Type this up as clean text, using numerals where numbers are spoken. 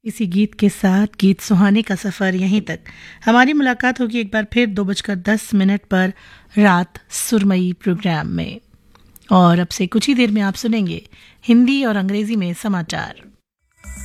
इसी गीत के साथ गीत सुहाने का सफ़र यहीं तक। हमारी मुलाकात होगी एक बार फिर 2:10 पर रात सुरमई प्रोग्राम में। और अब से कुछ ही देर में आप सुनेंगे हिंदी और अंग्रेजी में समाचार।